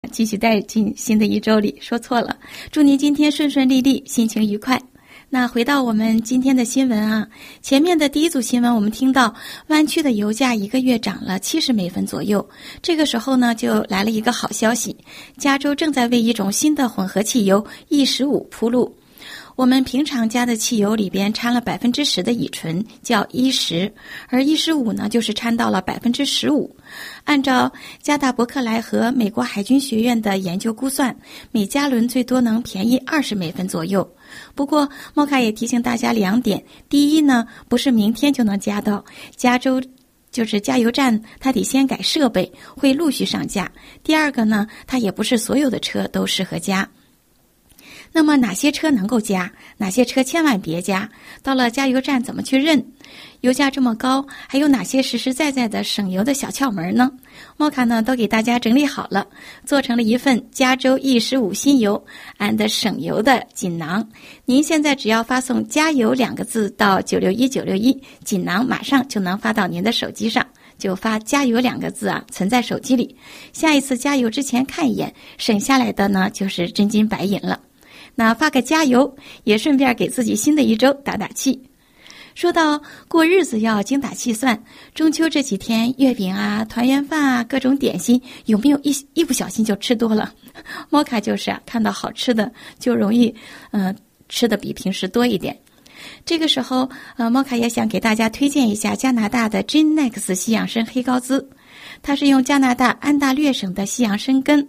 继续带进新的一周里，说错了。祝您今天顺顺利利，心情愉快。那回到我们今天的新闻啊，前面的第一组新闻我们听到湾区的油价1个月涨了70美分左右。这个时候呢，就来了一个好消息，加州正在为一种新的混合汽油 E15 铺路。我们平常加的汽油里边掺了10%的乙醇，叫E10，而E15呢，就是掺到了15%。按照加大伯克莱和美国海军学院的研究估算，每加仑最多能便宜20美分左右。不过，莫卡也提醒大家2点：第一呢，不是明天就能加到，加州就是加油站，它得先改设备，会陆续上架。第二个呢，它也不是所有的车都适合加。那么哪些车能够加，哪些车千万别加？到了加油站怎么去认？油价这么高，还有哪些实实在在的省油的小窍门呢？莫卡呢都给大家整理好了，做成了一份加州E15新油 and 省油的锦囊。您现在只要发送加油2个字到961961，锦囊马上就能发到您的手机上。就发加油2个字啊，存在手机里。下一次加油之前看一眼，省下来的呢就是真金白银了。那发个加油，也顺便给自己新的一周打打气。说到过日子要精打细算，中秋这几天月饼啊、团圆饭啊、各种点心，有没有一不小心就吃多了？莫卡就是看到好吃的就容易吃的比平时多一点。这个时候莫卡也想给大家推荐一下加拿大的 Genex 西洋参黑高滋。它是用加拿大安大略省的西洋参根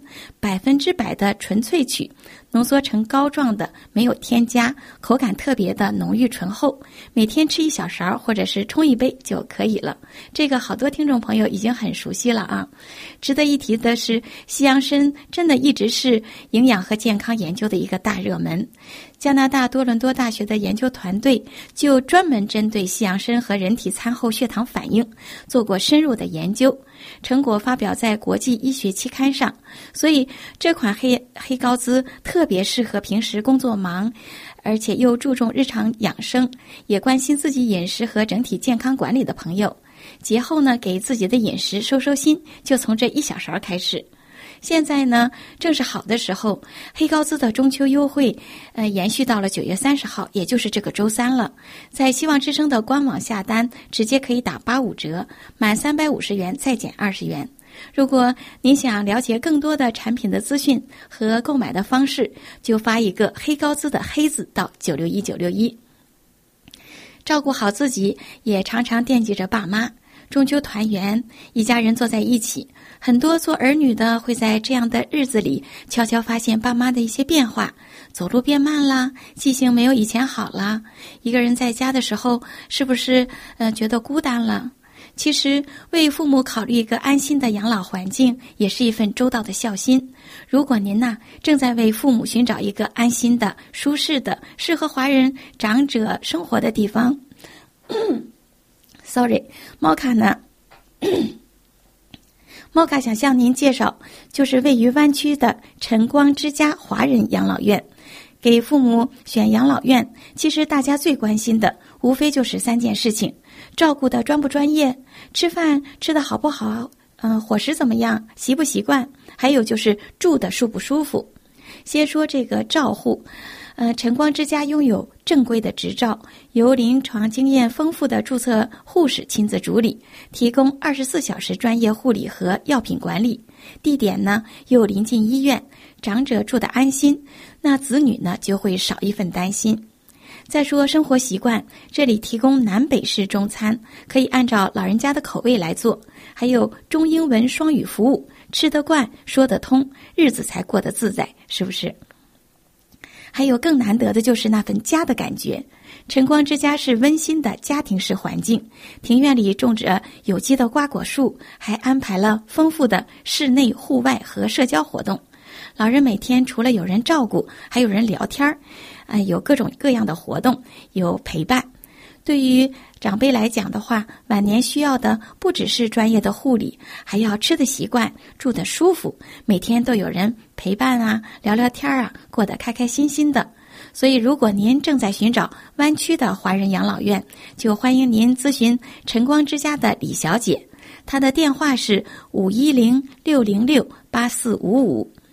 100%的纯萃取，浓缩成膏状的，没有添加，口感特别的浓郁醇厚。每天吃1小勺或者是冲1杯就可以了。这个好多听众朋友已经很熟悉了啊。值得一提的是，西洋参真的一直是营养和健康研究的一个大热门。加拿大多伦多大学的研究团队就专门针对西洋参和人体餐后血糖反应做过深入的研究，成果发表在国际医学期刊上。所以这款黑高滋特别适合平时工作忙，而且又注重日常养生，也关心自己饮食和整体健康管理的朋友。节后呢，给自己的饮食收收心，就从这1小勺开始。现在呢，正是好的时候，黑高滋的中秋优惠，延续到了9月30号，也就是这个周三了。在希望之声的官网下单，直接可以打85折，满350元再减20元。如果您想了解更多的产品的资讯和购买的方式，就发一个黑高滋的黑字到961961。照顾好自己，也常常惦记着爸妈。中秋团圆，一家人坐在一起，很多做儿女的会在这样的日子里悄悄发现爸妈的一些变化，走路变慢啦，记性没有以前好啦。一个人在家的时候，是不是觉得孤单了？其实为父母考虑一个安心的养老环境，也是一份周到的孝心。如果您正在为父母寻找一个安心的、舒适的、适合华人长者生活的地方莫卡想向您介绍，就是位于湾区的晨光之家华人养老院。给父母选养老院，其实大家最关心的无非就是3件事情：照顾的专不专业，吃饭吃得好不好，伙食怎么样，习不习惯，还有就是住的舒不舒服。先说这个照护。晨光之家拥有正规的执照，由临床经验丰富的注册护士亲自主理，提供24小时专业护理和药品管理。地点呢又临近医院，长者住得安心，那子女呢就会少一份担心。再说生活习惯，这里提供南北式中餐，可以按照老人家的口味来做，还有中英文双语服务，吃得惯，说得通，日子才过得自在，是不是？还有更难得的就是那份家的感觉。晨光之家是温馨的家庭式环境，庭院里种着有机的瓜果树，还安排了丰富的室内、户外和社交活动。老人每天除了有人照顾，还有人聊天有各种各样的活动，有陪伴。对于长辈来讲的话，晚年需要的不只是专业的护理，还要吃的习惯，住得舒服，每天都有人陪伴啊，聊聊天啊，过得开开心心的。所以如果您正在寻找湾区的华人养老院，就欢迎您咨询晨光之家的李小姐。 他的电话是510-606-8455。